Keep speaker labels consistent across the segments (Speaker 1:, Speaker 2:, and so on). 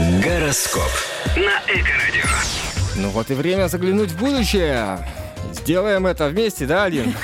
Speaker 1: Гороскоп на Эко-радио.
Speaker 2: Ну вот и время заглянуть в будущее. Сделаем это вместе, да, Алин?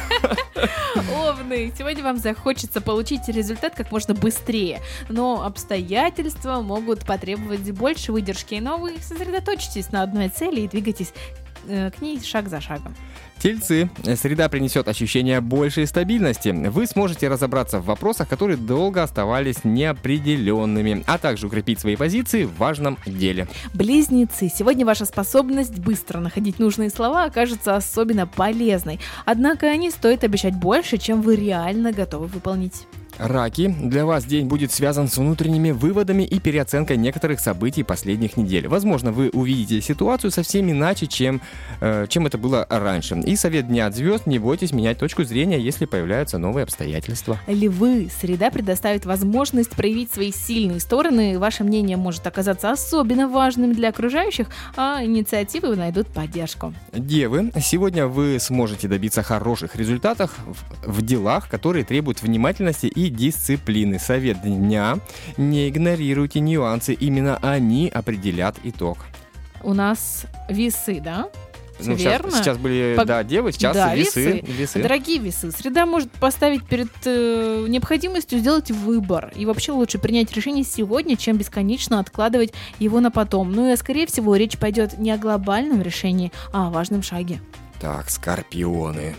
Speaker 3: Овны, сегодня вам захочется получить результат как можно быстрее, но обстоятельства могут потребовать больше выдержки, но вы сосредоточитесь на одной цели и двигайтесь к ней шаг за шагом.
Speaker 2: Тельцы. Среда принесет ощущение большей стабильности. Вы сможете разобраться в вопросах, которые долго оставались неопределенными, а также укрепить свои позиции в важном деле.
Speaker 3: Близнецы. Сегодня ваша способность быстро находить нужные слова окажется особенно полезной. Однако не стоит обещать больше, чем вы реально готовы выполнить.
Speaker 2: Раки. Для вас день будет связан с внутренними выводами и переоценкой некоторых событий последних недель. Возможно, вы увидите ситуацию совсем иначе, чем это было раньше. И совет дня от звезд: не бойтесь менять точку зрения, если появляются новые обстоятельства.
Speaker 3: Львы. Среда предоставит возможность проявить свои сильные стороны. Ваше мнение может оказаться особенно важным для окружающих, а инициативы найдут поддержку.
Speaker 2: Девы. Сегодня вы сможете добиться хороших результатов в делах, которые требуют внимательности и дисциплины. Совет дня: не игнорируйте нюансы, именно они определят итог.
Speaker 3: У нас весы, да?
Speaker 2: Ну,
Speaker 3: верно?
Speaker 2: Сейчас были, девы, сейчас
Speaker 3: да,
Speaker 2: весы.
Speaker 3: Дорогие весы, среда может поставить перед необходимостью сделать выбор. И вообще лучше принять решение сегодня, чем бесконечно откладывать его на потом. Ну и, скорее всего, речь пойдет не о глобальном решении, а о важном шаге.
Speaker 2: Так, скорпионы.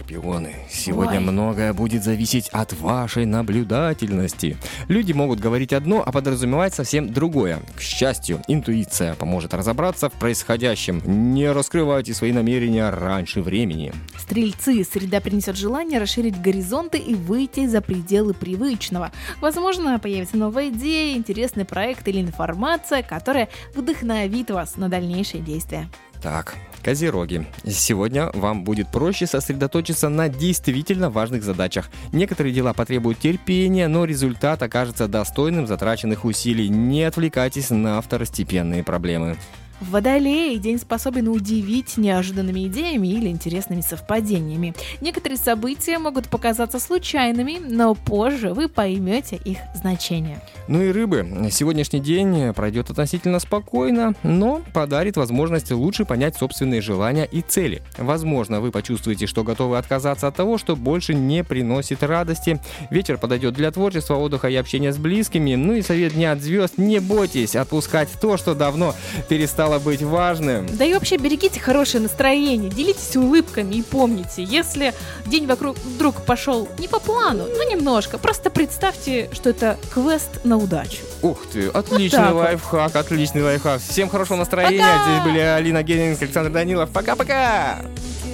Speaker 2: Сегодня многое будет зависеть от вашей наблюдательности. Люди могут говорить одно, а подразумевать совсем другое. К счастью, интуиция поможет разобраться в происходящем. Не раскрывайте свои намерения раньше времени.
Speaker 3: Стрельцы. Среда принесет желание расширить горизонты и выйти за пределы привычного. Возможно, появится новая идея, интересный проект или информация, которая вдохновит вас на дальнейшие действия.
Speaker 2: Так, козероги. Сегодня вам будет проще сосредоточиться на действительно важных задачах. Некоторые дела потребуют терпения, но результат окажется достойным затраченных усилий. Не отвлекайтесь на второстепенные проблемы.
Speaker 3: Водолеи. День способен удивить неожиданными идеями или интересными совпадениями. Некоторые события могут показаться случайными, но позже вы поймете их значение.
Speaker 2: Ну и рыбы. Сегодняшний день пройдет относительно спокойно, но подарит возможность лучше понять собственные желания и цели. Возможно, вы почувствуете, что готовы отказаться от того, что больше не приносит радости. Вечер подойдет для творчества, отдыха и общения с близкими. Ну и совет дня от звезд: не бойтесь отпускать то, что давно перестало быть важным.
Speaker 3: Да и вообще берегите хорошее настроение, делитесь улыбками и помните, если день вокруг вдруг пошел не по плану, немножко, просто представьте, что это квест на удачу.
Speaker 2: Ух ты, отличный лайфхак. Всем хорошего настроения.
Speaker 3: Пока!
Speaker 2: Здесь были Алина Геннинг, Александр Данилов. Пока-пока!